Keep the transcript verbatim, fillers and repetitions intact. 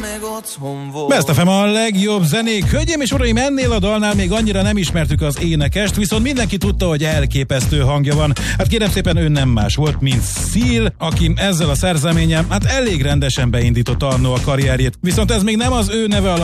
meg otthon volt. Best ef em a legjobb zenék. Hölgyeim és uraim, ennél a dalnál még annyira nem ismertük az énekest, viszont mindenki tudta, hogy elképesztő hangja van. Hát kérem szépen, ő nem más volt, mint Seal, aki ezzel a szerzeménnyel hát elég rendesen beindította annó a karrierjét. Viszont ez még nem az ő neve